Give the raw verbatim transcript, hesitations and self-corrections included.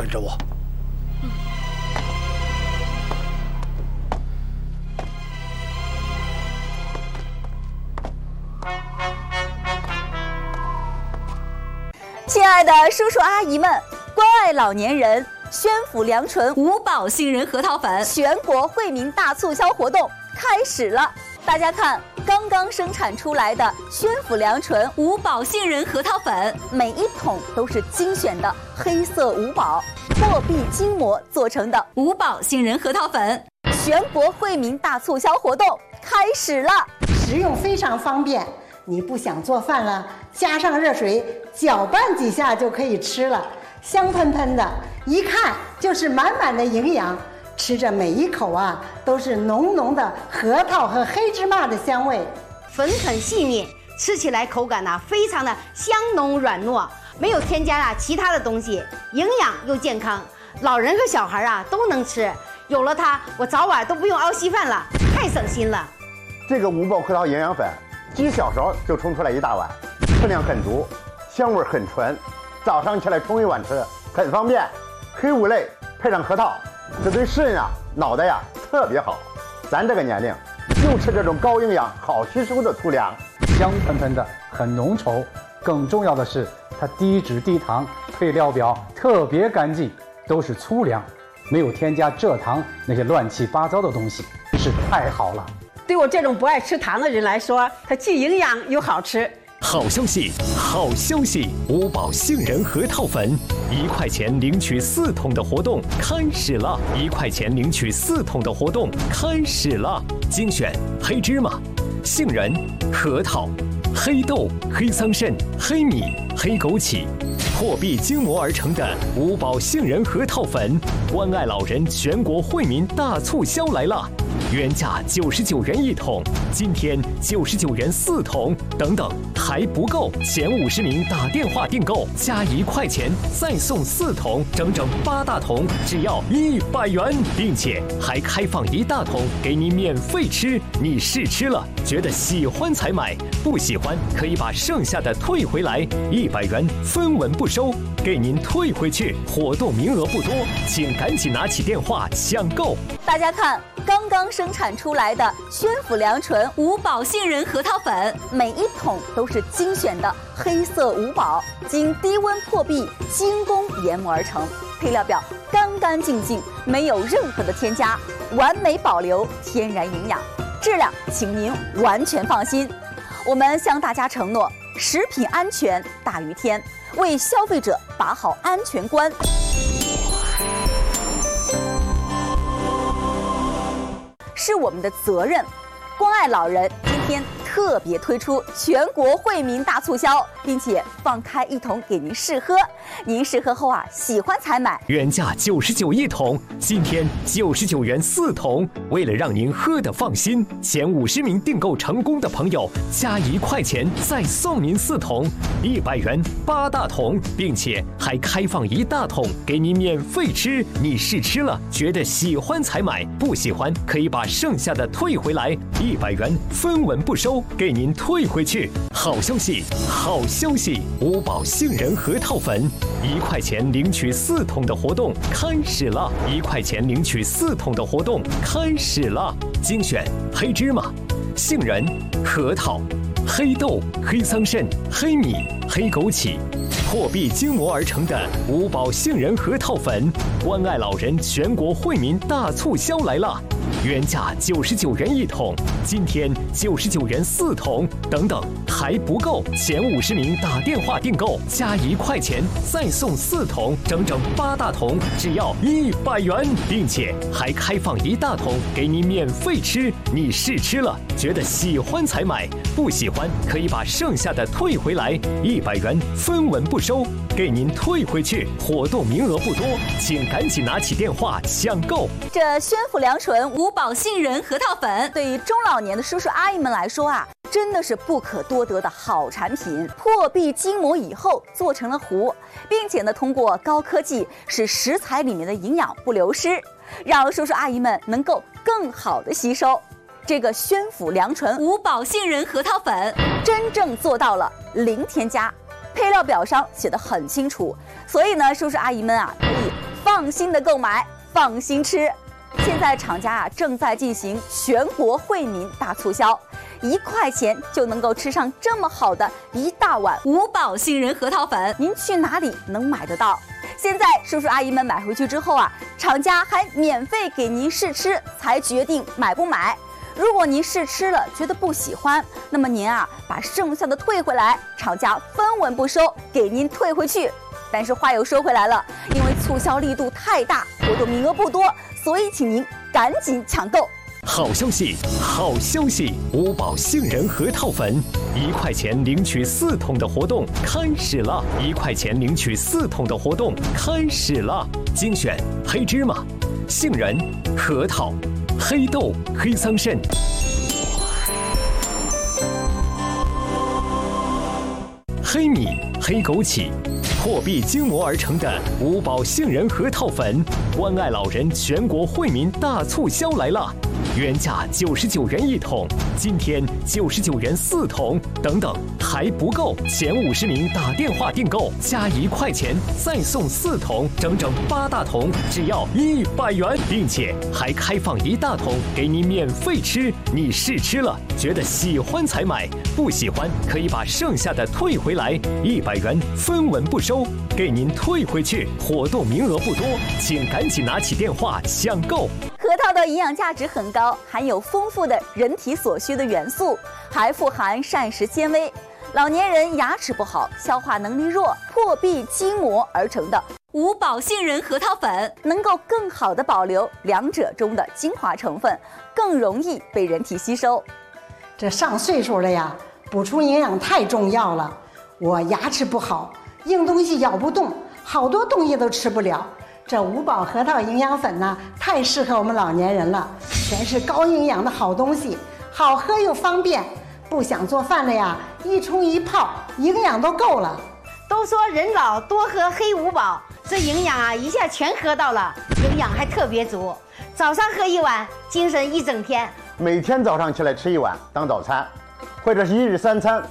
跟着我。嗯。 亲爱的叔叔阿姨们，关爱老年人，宣府良醇五宝杏仁核桃粉全国惠民大促销活动开始了。大家看，刚刚生产出来的宣府良醇五宝杏仁核桃粉，每一桶都是精选的黑色五宝破壁筋膜做成的五宝杏仁核桃粉，全国惠民大促销活动开始了。 食用非常方便，你不想做饭了，加上热水搅拌几下就可以吃了，香喷喷的，一看就是满满的营养。吃着每一口啊，都是浓浓的核桃和黑芝麻的香味， 粉很细腻，吃起来口感呢、啊、非常的香浓软糯，没有添加啊其他的东西，营养又健康，老人和小孩啊都能吃。有了它，我早晚都不用熬稀饭了，太省心了。 这个五宝核桃营养粉，几小勺就冲出来一大碗，分量很足，香味很纯，早上起来冲一碗吃，很方便。黑五类配上核桃，这对肾啊、脑袋呀、啊、特别好。咱这个年龄，就吃这种高营养、好吸收的粗粮， 香喷喷的，很浓稠。更重要的是，它低脂低糖，配料表特别干净，都是粗粮，没有添加蔗糖那些乱七八糟的东西，是太好了。 对我这种不爱吃糖的人来说，它既营养又好吃。 好消息，好消息！五宝杏仁核桃粉，一块钱领取四桶的活动开始了！一块钱领取四桶的活动开始了！精选黑芝麻、杏仁、核桃、黑豆、黑桑葚、黑米、黑枸杞，破壁筋膜而成的五宝杏仁核桃粉，关爱老人全国惠民大促销来了！原价九十九元一桶，今天九十九元四桶，等等还不够，前五十名打电话订购加一块钱再送四桶，整整八大桶，只要一百元，并且还开放一大桶给你免费吃。你试吃了，觉得喜欢才买，不喜欢可以把剩下的退回来，一百元分文不收，给您退回去。活动名额不多，请赶紧拿起电话抢购。 大家看，刚刚生产出来的宣府良醇五宝杏仁核桃粉，每一桶都是精选的黑色五宝，经低温破壁精工研磨而成，配料表干干净净，没有任何的添加，完美保留天然营养，质量请您完全放心。我们向大家承诺，食品安全大于天，为消费者把好安全关。是我们的责任，关爱老人。今天特别推出全国惠民大促销，并且放开一桶给您试喝，您试喝后啊，喜欢才买。 原价九十九一桶，今天九十九元四桶。为了让您喝得放心，前五十名订购成功的朋友加一块钱再送您四桶，一百元八大桶，并且还开放一大桶给您免费吃。你试吃了，觉得喜欢才买，不喜欢可以把剩下的退回来，一百元分文不收，给您退回去。好消息，好消息！五宝杏仁核桃粉，一块钱领取四桶的活动开始了！一块钱领取四桶的活动开始了！精选黑芝麻、杏仁、核桃、黑豆、黑桑葚、黑米、黑枸杞，破壁筋膜而成的五宝杏仁核桃粉，关爱老人全国惠民大促销来了！原价九十九元一桶，今天九十九元四桶，等等还不够，前五十名打电话订购加一块钱再送四桶，整整八大桶，只要一百元，并且还开放一大桶给你免费吃。你试吃了，觉得喜欢才买，不喜欢可以把剩下的退回来，一百元分文不收，给您退回去。活动名额不多，请赶紧拿起电话抢购。 这宣府良醇五宝杏仁核桃粉，对于中老年的叔叔阿姨们来说啊，真的是不可多得的好产品。破壁筋膜以后做成了糊，并且呢，通过高科技使食材里面的营养不流失，让叔叔阿姨们能够更好的吸收。这个宣府良醇五宝杏仁核桃粉真正做到了零添加，配料表上写得很清楚，所以呢，叔叔阿姨们啊，可以放心的购买，放心吃。现在厂家啊正在进行全国惠民大促销，一块钱就能够吃上这么好的一大碗五宝杏仁核桃粉，您去哪里能买得到？现在叔叔阿姨们买回去之后啊，厂家还免费给您试吃，才决定买不买。如果您试吃了觉得不喜欢，那么您啊把剩下的退回来，厂家分文不收，给您退回去。但是话又说回来了，因为促销力度太大，活动名额不多，所以请您赶紧抢购。 好消息，好消息！五宝杏仁核桃粉，一块钱领取四桶的活动开始了！一块钱领取四桶的活动开始了！精选黑芝麻、杏仁、核桃、黑豆、黑桑葚、黑米、黑枸杞、破壁筋膜而成的五宝杏仁核桃粉，关爱老人全国惠民大促销来了！原价九十九元一桶，今天九十九元四桶，等等还不够，前五十名打电话订购加一块钱再送四桶，整整八大桶，只要一百元，并且还开放一大桶给你免费吃。你试吃了，觉得喜欢才买，不喜欢可以把剩下的退回来，一百元分文不收，给您退回去。活动名额不多，请赶紧拿起电话抢购。 核桃的营养价值很高，含有丰富的人体所需的元素，还富含膳食纤维。老年人牙齿不好、消化能力弱、破壁筋膜而成的五宝杏仁核桃粉，能够更好的保留两者中的精华成分，更容易被人体吸收。 这上岁数了呀，补充营养太重要了。我牙齿不好，硬东西咬不动，好多东西都吃不了。这五宝核桃营养粉呢，太适合我们老年人了，全是高营养的好东西，好喝又方便。不想做饭了呀，一冲一泡，营养都够了。 都说人老多喝黑五宝，这营养啊一下全喝到了，营养还特别足。早上喝一碗，精神一整天。 每天早上起来吃一碗当早餐，或者是一日三餐